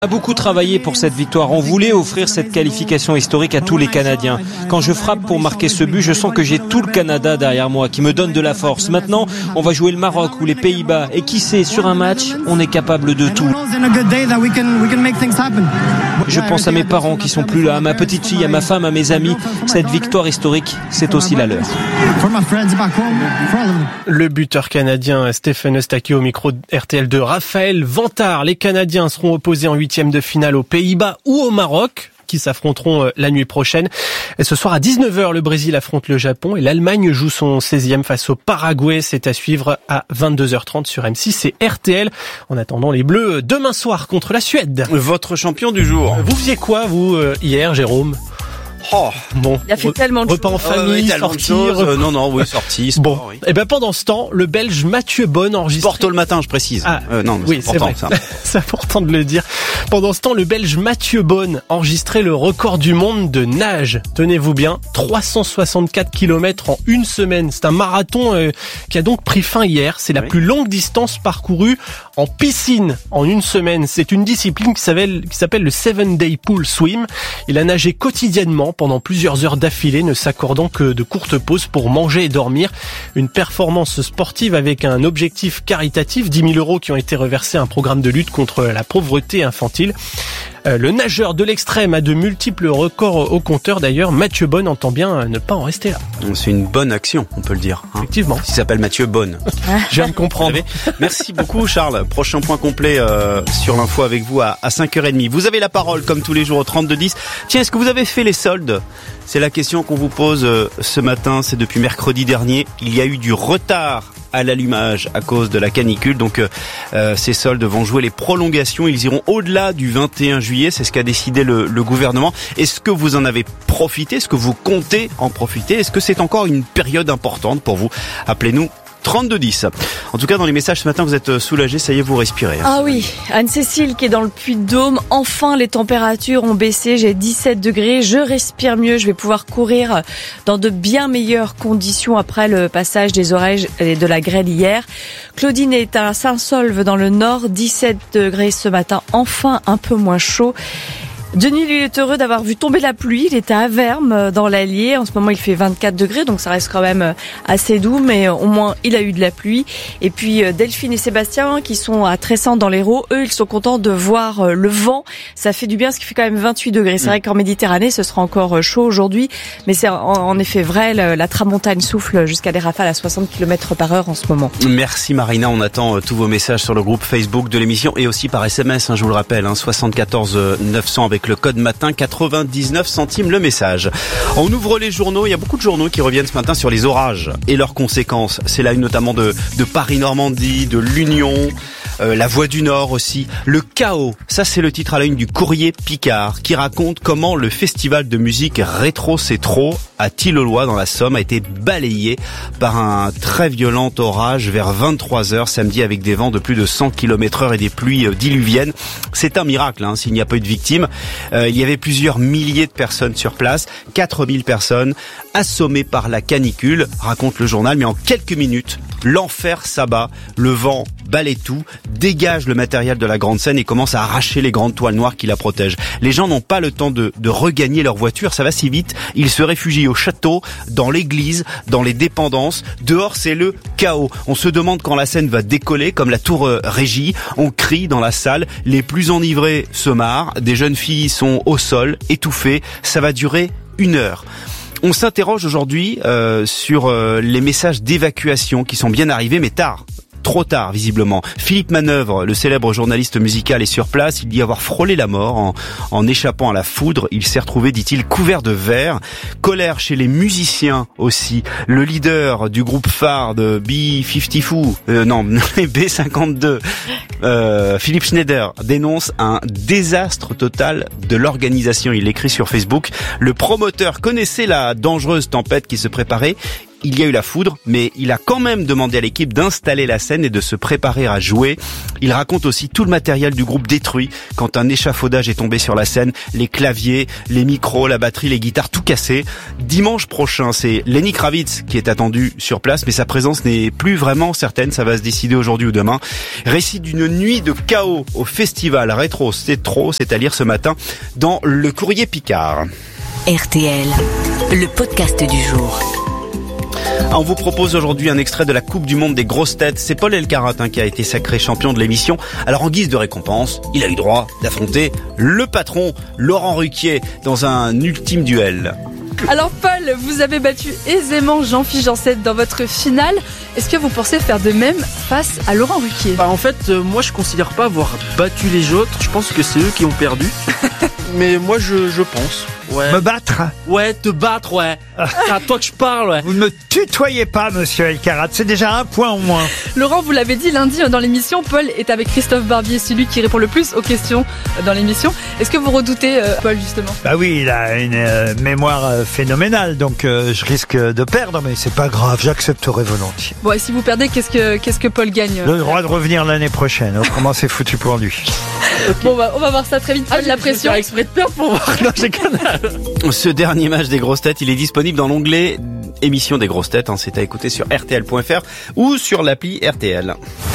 On a beaucoup travaillé pour cette victoire. On voulait offrir cette qualification historique à tous les Canadiens. Quand je frappe pour marquer ce but, je sens que j'ai tout le Canada derrière moi qui me donne de la force. Maintenant, on va jouer le Maroc ou les Pays-Bas. Et qui sait, sur un match, on est capable de tout. Je pense à mes parents qui sont plus là, à ma petite fille, à ma femme, à mes amis. Cette victoire historique, c'est aussi la leur. Le buteur canadien Stephen Eustachio au micro RTL de Raphaël Vantard. Les Canadiens seront opposés en huitième de finale aux Pays-Bas ou au Maroc, qui s'affronteront la nuit prochaine. Et ce soir à 19h, le Brésil affronte le Japon et l'Allemagne joue son 16e face au Paraguay. C'est à suivre à 22h30 sur M6 et RTL. En attendant les Bleus demain soir contre la Suède. Votre champion du jour. Vous faisiez quoi, vous, hier, Jérôme ? Bon, il a fait tellement de repas en famille, sortir. Oui, sortie, sport, bon. Oui. Et ben pendant ce temps, le Belge Mathieu Bonne enregistre. Porto le matin, je précise. Oui, c'est important, ça. C'est important de le dire. Pendant ce temps, le Belge Mathieu Bonne enregistrait le record du monde de nage. Tenez-vous bien, 364 km en une semaine. C'est un marathon qui a donc pris fin hier. C'est la plus longue distance parcourue en piscine en une semaine. C'est une discipline qui s'appelle le 7-day pool swim. Il a nagé quotidiennement pendant plusieurs heures d'affilée, ne s'accordant que de courtes pauses pour manger et dormir. Une performance sportive avec un objectif caritatif, 10 000 € qui ont été reversés à un programme de lutte contre la pauvreté infantile. Le nageur de l'extrême a de multiples records au compteur. D'ailleurs, Mathieu Bonne entend bien ne pas en rester là. C'est une bonne action, on peut le dire. Effectivement. Il s'appelle Mathieu Bonne. Je viens de comprendre. Merci beaucoup, Charles. Prochain point complet sur l'info avec vous à 5h30. Vous avez la parole, comme tous les jours, au 3210. Tiens, est-ce que vous avez fait les soldes ? C'est la question qu'on vous pose ce matin. C'est depuis mercredi dernier. Il y a eu du retard à l'allumage à cause de la canicule. Donc ces soldes vont jouer les prolongations. Ils iront au-delà du 21 juillet. C'est ce qu'a décidé le gouvernement. Est-ce que vous en avez profité ? Est-ce que vous comptez en profiter ? Est-ce que c'est encore une période importante pour vous ? Appelez-nous 3210. En tout cas, dans les messages ce matin, vous êtes soulagés, ça y est, vous respirez. Ah oui, Anne-Cécile qui est dans le Puy-de-Dôme. Enfin, les températures ont baissé. J'ai 17 degrés. Je respire mieux. Je vais pouvoir courir dans de bien meilleures conditions après le passage des orages et de la grêle hier. Claudine est à Saint-Saulve dans le Nord. 17 degrés ce matin. Enfin, un peu moins chaud. Denis, lui, est heureux d'avoir vu tomber la pluie. Il était à Verme, dans l'Allier. En ce moment, il fait 24 degrés, donc ça reste quand même assez doux, mais au moins, il a eu de la pluie. Et puis, Delphine et Sébastien, qui sont à Tressan dans l'Hérault, eux, ils sont contents de voir le vent. Ça fait du bien, ce qui fait quand même 28 degrés. C'est vrai qu'en Méditerranée, ce sera encore chaud aujourd'hui, mais c'est en effet vrai, la tramontane souffle jusqu'à des rafales à 60 km/h en ce moment. Merci Marina, on attend tous vos messages sur le groupe Facebook de l'émission et aussi par SMS, je vous le rappelle, 74 900 avec le code matin, 99 centimes le message. On ouvre les journaux, il y a beaucoup de journaux qui reviennent ce matin sur les orages et leurs conséquences. C'est la une notamment de Paris-Normandie, de l'Union, la Voix du Nord aussi. Le chaos, ça c'est le titre à la une du Courrier Picard qui raconte comment le festival de musique Rétro C'est Trop à Tilloloy dans la Somme a été balayé par un très violent orage vers 23h samedi avec des vents de plus de 100 km/h et des pluies diluviennes. C'est un miracle s'il n'y a pas eu de victimes. Il y avait plusieurs milliers de personnes sur place, 4000 personnes assommées par la canicule, raconte le journal, mais en quelques minutes, l'enfer s'abat, le vent balaie tout, dégage le matériel de la grande scène et commence à arracher les grandes toiles noires qui la protègent. Les gens n'ont pas le temps de regagner leur voiture, ça va si vite, ils se réfugient au château, dans l'église, dans les dépendances. Dehors, c'est le chaos. On se demande quand la scène va décoller, comme la tour régie. On crie dans la salle, les plus enivrés se marrent, des jeunes filles sont au sol, étouffées. Ça va durer 1 heure. On s'interroge aujourd'hui sur les messages d'évacuation qui sont bien arrivés, mais tard. Trop tard, visiblement. Philippe Manœuvre, le célèbre journaliste musical, est sur place. Il dit avoir frôlé la mort en échappant à la foudre. Il s'est retrouvé, dit-il, couvert de verre. Colère chez les musiciens aussi. Le leader du groupe phare de B52, Philippe Schneider, dénonce un désastre total de l'organisation. Il l'écrit sur Facebook. Le promoteur connaissait la dangereuse tempête qui se préparait. il y a eu la foudre, mais il a quand même demandé à l'équipe d'installer la scène et de se préparer à jouer. Il raconte aussi tout le matériel du groupe détruit quand un échafaudage est tombé sur la scène, les claviers, les micros, la batterie, les guitares, tout cassé. Dimanche prochain, c'est Lenny Kravitz qui est attendu sur place, mais sa présence n'est plus vraiment certaine, ça va se décider aujourd'hui ou demain. Récit d'une nuit de chaos au festival Rétro Cetro, c'est à lire ce matin dans Le Courrier Picard. RTL, le podcast du jour. On vous propose aujourd'hui un extrait de la Coupe du Monde des grosses têtes. C'est Paul Elkarat qui a été sacré champion de l'émission. Alors en guise de récompense, il a eu droit d'affronter le patron Laurent Ruquier dans un ultime duel. Alors Paul, vous avez battu aisément Jean-Philippe Janssen dans votre finale. Est-ce que vous pensez faire de même face à Laurent Ruquier ? En fait, moi je considère pas avoir battu les autres. Je pense que c'est eux qui ont perdu. Mais moi je pense. Ouais. Me battre ? Ouais, te battre, ouais. C'est à toi que je parle, ouais. Vous ne me tutoyez pas, monsieur Elkarat. C'est déjà un point au moins. Laurent, vous l'avez dit lundi dans l'émission, Paul est avec Christophe Barbier, celui qui répond le plus aux questions dans l'émission. Est-ce que vous redoutez Paul, justement ? Bah oui, il a une mémoire phénoménale, donc je risque de perdre, mais c'est pas grave, j'accepterai volontiers. Bon, et si vous perdez, qu'est-ce que Paul gagne ? Le droit de revenir l'année prochaine, autrement c'est foutu pour lui. Bon, on va voir ça très vite. Paul, la pression. Je vais faire exprès de perdre pour voir. Non, j'ai Ce dernier match des grosses têtes, il est disponible dans l'onglet émission des grosses têtes. C'est à écouter sur rtl.fr ou sur l'appli RTL.